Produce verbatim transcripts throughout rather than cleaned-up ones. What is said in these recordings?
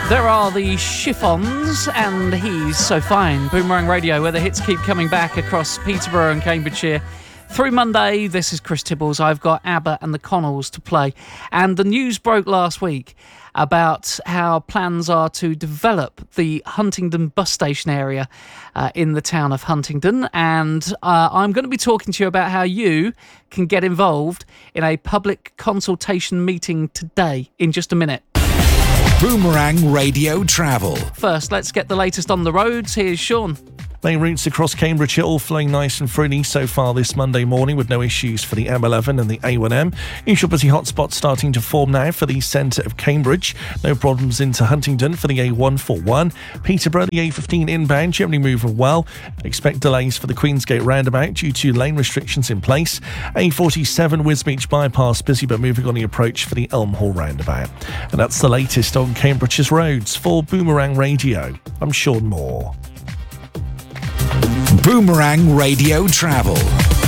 There are the Chiffons, and He's So Fine. Boomerang Radio, where the hits keep coming back across Peterborough and Cambridgeshire. Through Monday, this is Chris Tibbles. I've got ABBA and the Connells to play. And the news broke last week about how plans are to develop the Huntingdon bus station area uh, in the town of Huntingdon. And uh, I'm going to be talking to you about how you can get involved in a public consultation meeting today in just a minute. Boomerang Radio Travel. First, let's get the latest on the roads. Here's Sean. Main routes across Cambridgeshire all flowing nice and freely so far this Monday morning, with no issues for the M eleven and the A one M. Usual busy hotspots starting to form now for the centre of Cambridge. No problems into Huntingdon for the A one forty-one. Peterborough, the A fifteen inbound, generally moving well. Expect delays for the Queensgate roundabout due to lane restrictions in place. A forty-seven Wisbech bypass busy but moving on the approach for the Elm Hall roundabout. And that's the latest on Cambridgeshire's roads. For Boomerang Radio, I'm Sean Moore. Boomerang Radio Travel.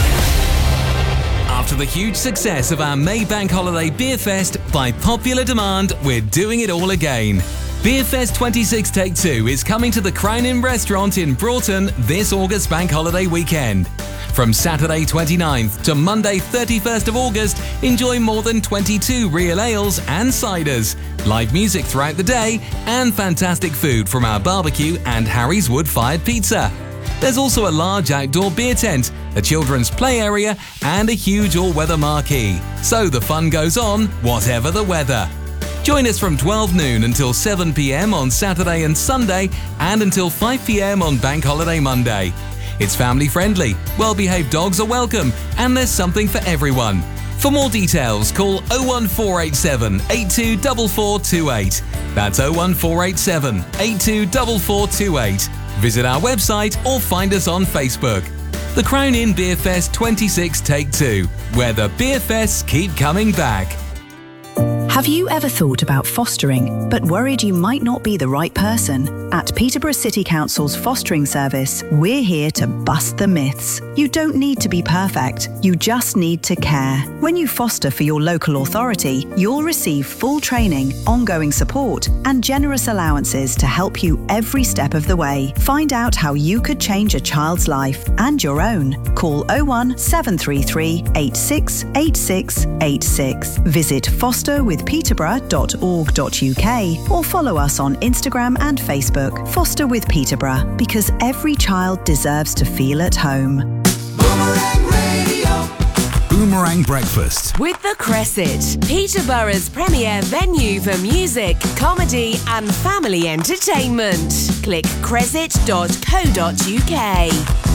After the huge success of our May Bank Holiday Beer Fest, by popular demand, we're doing it all again. Beer Fest twenty-six Take two is coming to the Crown Inn restaurant in Broughton this August Bank Holiday weekend. From Saturday twenty-ninth to Monday thirty-first of August, enjoy more than twenty-two real ales and ciders, live music throughout the day, and fantastic food from our barbecue and Harry's wood-fired pizza. There's also a large outdoor beer tent, a children's play area, and a huge all-weather marquee. So the fun goes on, whatever the weather. Join us from twelve noon until seven p.m. on Saturday and Sunday, and until five p.m. on Bank Holiday Monday. It's family-friendly, well-behaved dogs are welcome, and there's something for everyone. For more details, call oh one four eight seven, eight two four four two eight. That's oh one four eight seven, eight two four four two eight. Visit our website or find us on Facebook. The Crown Inn Beer Fest twenty-six Take two, where the beer fests keep coming back. Have you ever thought about fostering, but worried you might not be the right person? At Peterborough City Council's fostering service, we're here to bust the myths. You don't need to be perfect, you just need to care. When you foster for your local authority, you'll receive full training, ongoing support, and generous allowances to help you every step of the way. Find out how you could change a child's life and your own. Call oh one seven three three, eight six eight six eight six. Visit foster with peterborough dot org dot U K or follow us on Instagram and Facebook. Foster with Peterborough, because every child deserves to feel at home. Boomerang Radio. Boomerang Breakfast with The Cresset, Peterborough's premier venue for music, comedy and family entertainment. Click cresset dot co dot U K.